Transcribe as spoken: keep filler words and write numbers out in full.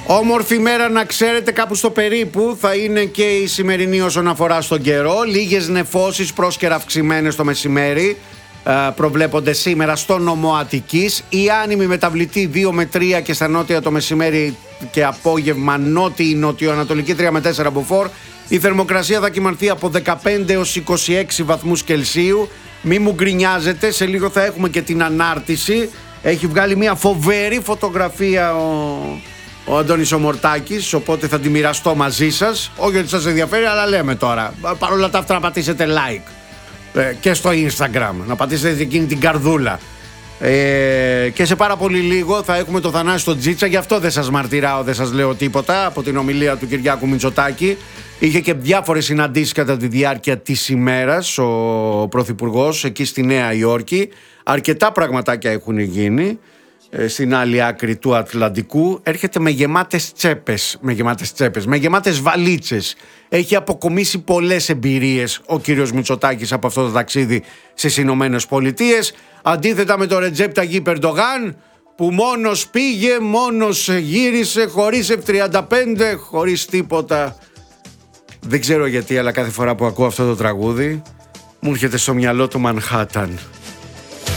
Όμορφη μέρα να ξέρετε, κάπου στο περίπου θα είναι και η σημερινή όσον αφορά στον καιρό. Λίγες νεφώσεις πρόσκαιρα αυξημένες το μεσημέρι ε, προβλέπονται σήμερα στο νομό Αττικής. Η άνημη μεταβλητή δύο με τρία και στα νότια το μεσημέρι και απόγευμα νότιη νοτιοανατολική τρία με τέσσερα μποφόρ. Η θερμοκρασία θα κυμανθεί από δεκαπέντε έως είκοσι έξι βαθμούς Κελσίου. Μη μου γκρινιάζετε, σε λίγο θα έχουμε και την ανάρτηση. Έχει βγάλει μια φοβερή φωτογραφία ο... ο Αντώνης ο Μορτάκης, οπότε θα τη μοιραστώ μαζί σας. Όχι ότι σας ενδιαφέρει, αλλά λέμε τώρα. Παρ' όλα τα αυτά να πατήσετε like ε, και στο Instagram, να πατήσετε εκείνη την καρδούλα. Ε, και σε πάρα πολύ λίγο θα έχουμε το Θανάση στον Τζίτσα. Γι' αυτό δεν σας μαρτυράω, δεν σας λέω τίποτα από την ομιλία του Κυριάκου Μητσοτάκη. Είχε και διάφορες συναντήσεις κατά τη διάρκεια της ημέρας ο Πρωθυπουργός εκεί στη Νέα Υόρκη. Αρκετά πραγματάκια έχουν γίνει. Στην άλλη άκρη του Ατλαντικού έρχεται με γεμάτες τσέπες, με γεμάτες τσέπες, με γεμάτες βαλίτσες. Έχει αποκομίσει πολλές εμπειρίες ο κύριος Μητσοτάκης από αυτό το ταξίδι στις Ηνωμένες Πολιτείες. Αντίθετα με τον Ρετζέπ Ταγίπ Ερντογάν, που μόνος πήγε, μόνος γύρισε, χωρίς εφ τριάντα πέντε, χωρίς τίποτα. Δεν ξέρω γιατί, αλλά κάθε φορά που ακούω αυτό το τραγούδι μου έρχεται στο μυαλό του Μανχάταν.